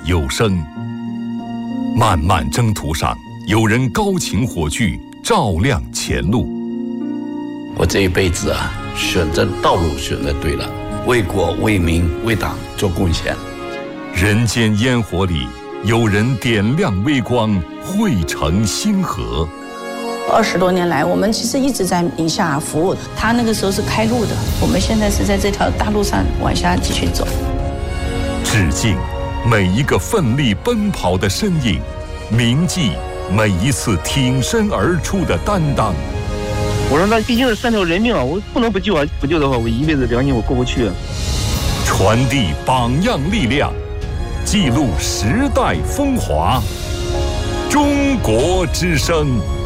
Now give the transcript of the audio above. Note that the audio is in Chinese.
有声。漫漫征途上，有人高擎火炬，照亮前路。 我这一辈子啊，选择道路选择对了，为国为民为党做贡献。 人间烟火里，有人点亮微光，汇成星河。 20多年来，我们其实一直在宁夏服务。他那个时候是开路的，我们现在是在这条大路上往下继续走。 致敬每一个奋力奔跑的身影，铭记每一次挺身而出的担当。 我说那毕竟是3条人命啊，我不能不救啊！不救的话，我一辈子良心我过不去。 传递榜样力量，记录时代风华。中国之声。